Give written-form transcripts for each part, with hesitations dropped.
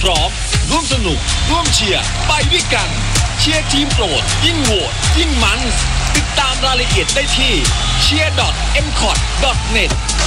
พร้อมร่วมสนุกร่วมเชียร์ไปด้วยกันเชียร์ทีมโปรดยิ่งโหวตยิ่งมันติดตามรายละเอียดได้ที่ cheer.mcot.net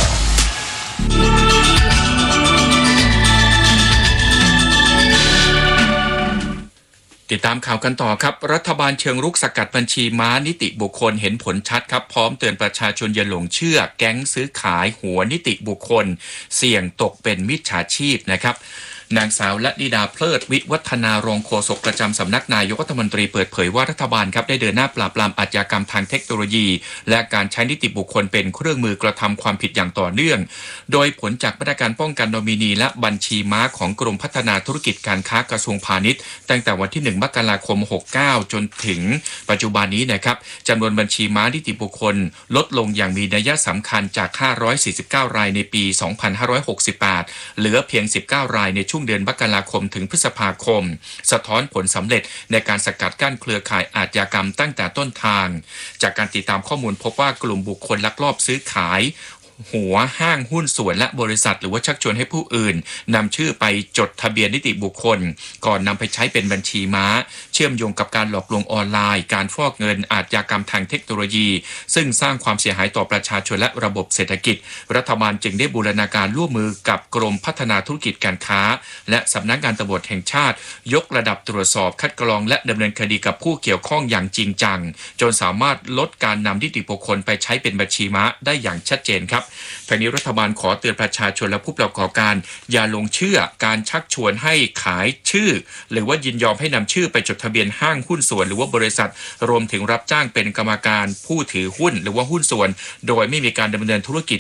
ติดตามข่าวกันต่อครับรัฐบาลเชิงรุกสกัดบัญชีม้านิติบุคคลเห็นผลชัดครับพร้อมเตือนประชาชนอย่าหลงเชื่อแก๊งซื้อขายหัวนิติบุคคลเสี่ยงตกเป็นมิจฉาชีพนะครับนางสาวละนิดาเพลิดวิวัฒนารองโฆษกประจำสำนักนายกรัฐมนตรีเปิดเผยว่ารัฐบาลครับได้เดินหน้าปราบปรามอาชญากรรมทางเทคโนโลยีและการใช้นิติบุคคลเป็นเครื่องมือกระทำความผิดอย่างต่อเนื่องโดยผลจากมาตรการป้องกันโนมินีและบัญชีม้าของกรมพัฒนาธุรกิจการค้ากระทรวงพาณิชย์ตั้งแต่วันที่1 มกราคม 69 จนถึงปัจจุบันนี้นะครับจำนวนบัญชีม้านิติบุคคลลดลงอย่างมีนัยสำคัญจาก549รายในปี 2568 เหลือเพียง19รายในช่วงเดือนมกราคมถึงพฤษภาคมสะท้อนผลสำเร็จในการสกัดกั้นเครือข่ายอาชญากรรมตั้งแต่ต้นทางจากการติดตามข้อมูลพบว่ากลุ่มบุคคลลักลอบซื้อขายหัวห้างหุ้นส่วนและบริษัทหรือว่าชักชวนให้ผู้อื่นนำชื่อไปจดทะเบียนนิติบุคคลก่อนนำไปใช้เป็นบัญชีม้าเชื่อมโยงกับการหลอกลวงออนไลน์การฟอกเงินอาชญากรรมทางเทคโนโลยีซึ่งสร้างความเสียหายต่อประชาชนและระบบเศรษฐกิจรัฐบาลจึงได้บูรณาการร่วมมือกับกรมพัฒนาธุรกิจการค้าและสำนักงานตำรวจแห่งชาติยกระดับตรวจสอบคัดกรองและดำเนินคดีกับผู้เกี่ยวข้องอย่างจริงจังจนสามารถลดการนำนิติบุคคลไปใช้เป็นบัญชีม้าได้อย่างชัดเจนครับทางนี้รัฐบาลขอเตือนประชาชนและผู้ประกอบการอย่าลงเชื่อการชักชวนให้ขายชื่อหรือว่ายินยอมให้นำชื่อไปจดทะเบียนห้างหุ้นส่วนหรือว่าบริษัทรวมถึงรับจ้างเป็นกรรมการผู้ถือหุ้นหรือว่าหุ้นส่วนโดยไม่มีการดำเนินธุรกิจ